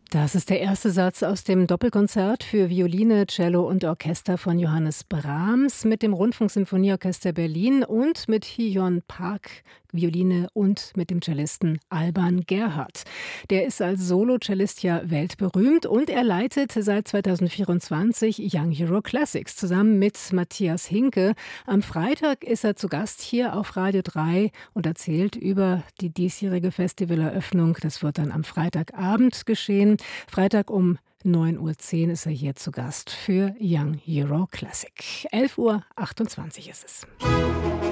Das ist der erste Satz aus dem Doppelkonzert für Violine, Cello und Orchester von Johannes Brahms mit dem Rundfunksinfonieorchester Berlin und mit Hee-Yeon Park, Violine und mit dem Cellisten Alban Gerhardt. Der ist als Solo-Cellist ja weltberühmt und er leitet seit 2024 Young Euro Classics zusammen mit Matthias Hinke. Am Freitag ist er zu Gast hier auf Radio 3 und erzählt über die diesjährige Festivaleröffnung. Das wird dann am Freitagabend geschehen. Freitag um 9:10 Uhr ist er hier zu Gast für Young Euro Classic. 11:28 Uhr ist es.